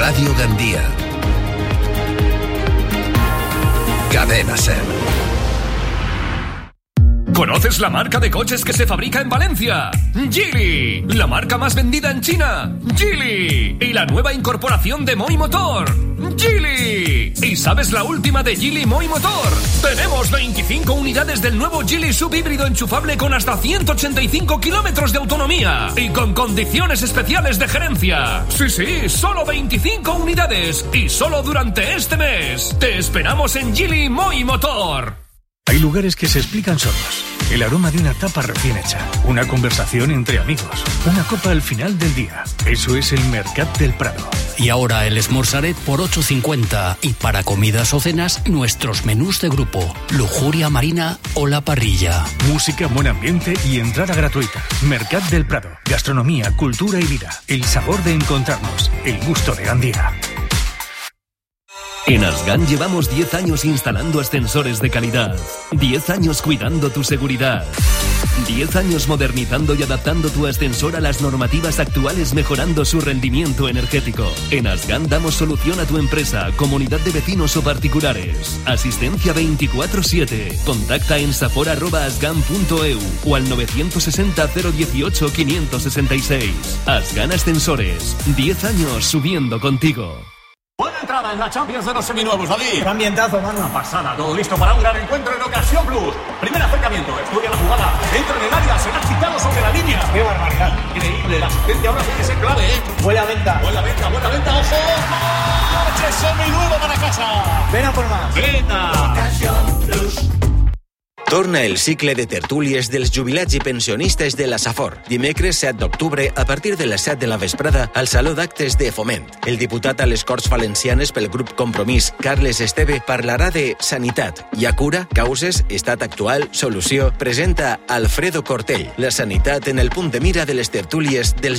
Radio Gandía. Cadena SER. ¿Conoces la marca de coches que se fabrica en Valencia? Geely, la marca más vendida en China. Geely. Y la nueva incorporación de Moi Motor. Geely. ¿Y sabes la última de Geely Moi Motor? Tenemos 25 unidades del nuevo Geely subhíbrido enchufable con hasta 185 kilómetros de autonomía y con condiciones especiales de gerencia. Sí, solo 25 unidades y solo durante este mes. Te esperamos en Geely Moi Motor. Hay lugares que se explican solos. El aroma de una tapa recién hecha, una conversación entre amigos, una copa al final del día. Eso es el Mercat del Prado. Y ahora el Esmorzaret por 8,50. Y para comidas o cenas, nuestros menús de grupo, lujuria marina o la parrilla. Música, buen ambiente y entrada gratuita. Mercat del Prado. Gastronomía, cultura y vida. El sabor de encontrarnos. El gusto de Gandía. En Asgan llevamos 10 años instalando ascensores de calidad, 10 años cuidando tu seguridad, 10 años modernizando y adaptando tu ascensor a las normativas actuales, mejorando su rendimiento energético. En Asgan damos solución a tu empresa, comunidad de vecinos o particulares. Asistencia 24/7. Contacta en sapor@asgan.eu o al 960 018 566. Asgan Ascensores. 10 años subiendo contigo. Buena entrada en la Champions de los seminuevos, David. Qué ambientazo, mano. Una pasada, todo listo para un gran encuentro en Ocasión Plus. Primer acercamiento, estudia la jugada, entra en el área, será quitado sobre la línea. Qué barbaridad. Increíble, la asistencia ahora tiene que ser clave, Buena venta. Buena venta, ojo. ¡Coche seminuevo para casa! Ven a por más. Venga. Ocasión Plus. Torna el cicle de tertúlies dels jubilats i pensionistes de la Safor. Dimecres 7 d'octubre, a partir de les 7 de la vesprada, al Saló d'Actes de Foment. El diputat a les Corts Valencianes pel grup Compromís, Carles Esteve, parlarà de sanitat. Hi ha cura, causes, estat actual, solució. Presenta Alfredo Cortell. La sanitat en el punt de mira de les tertúlies dels